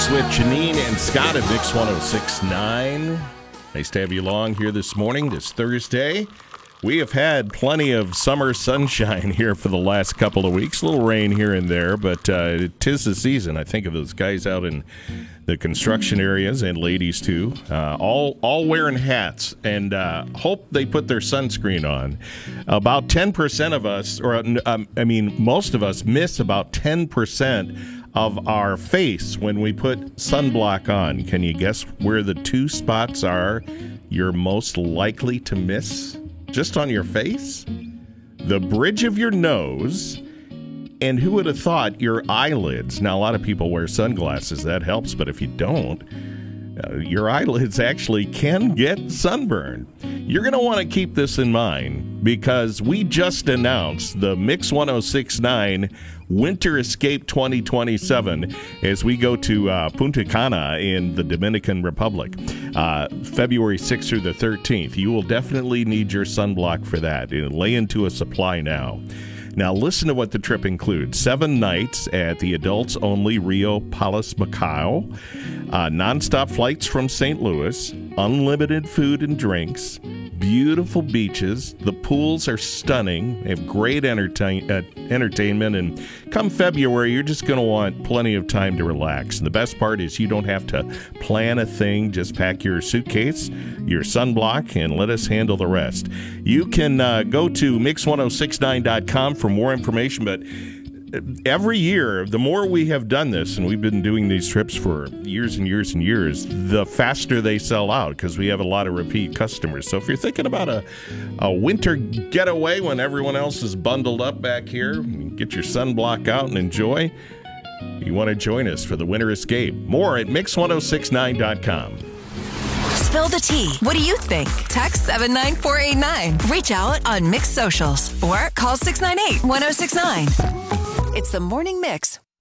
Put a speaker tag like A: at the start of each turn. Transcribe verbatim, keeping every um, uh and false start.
A: Mix with Janine and Scott at Mix one oh six point nine. Nice to have you along here this morning, this Thursday. We have had plenty of summer sunshine here for the last couple of weeks. A little rain here and there, but uh, 'tis the season. I think of those guys out in the construction areas, and ladies too, uh, all all wearing hats, and uh, hope they put their sunscreen on. About ten percent of us, or um, I mean most of us, miss about ten percent of our face when we put sunblock on. Can you guess where the two spots are you're most likely to miss just on your face? The bridge of your nose, and who would have thought your eyelids. Now, a lot of people wear sunglasses. That helps, but if you don't, uh, your eyelids actually can get sunburned. You're going to want to keep this in mind because we just announced the Mix one oh six point nine Winter Escape twenty twenty-seven as we go to uh, Punta Cana in the Dominican Republic, uh, February sixth through the thirteenth. You will definitely need your sunblock for that. It'll lay into a supply now. Now, listen to what the trip includes. Seven nights at the adults-only Rio Palace Macau, uh, nonstop flights from Saint Louis, unlimited food and drinks, beautiful beaches. The pools are stunning. They have great entertain, uh, entertainment. And come February, you're just going to want plenty of time to relax. And the best part is you don't have to plan a thing. Just pack your suitcase, your sunblock, and let us handle the rest. You can uh, go to mix one oh six nine dot com for more information. But every year, the more we have done this, and we've been doing these trips for years and years and years, the faster they sell out because we have a lot of repeat customers. So if you're thinking about a, a winter getaway when everyone else is bundled up back here, get your sunblock out and enjoy, you want to join us for the Winter Escape. More at mix one oh six nine dot com.
B: Spill the tea. What do you think? Text seven nine four eight nine. Reach out on Mix Socials or call six nine eight one oh six nine. It's the Morning Mix